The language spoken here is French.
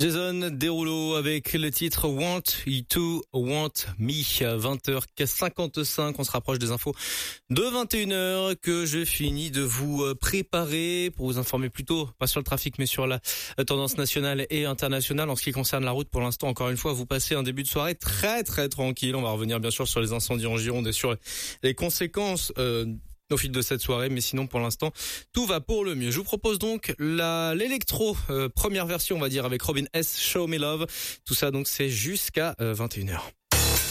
Jason Derulo avec le titre Want You to Want Me, 20h55, on se rapproche des infos de 21h que je finis de vous préparer pour vous informer plutôt, pas sur le trafic mais sur la tendance nationale et internationale. En ce qui concerne la route, pour l'instant, encore une fois, vous passez un début de soirée très tranquille. On va revenir bien sûr sur les incendies en Gironde et sur les conséquences au fil de cette soirée, mais sinon pour l'instant tout va pour le mieux. Je vous propose donc l'électro première version, on va dire, avec Robin S, Show Me Love. Tout ça donc c'est jusqu'à 21h.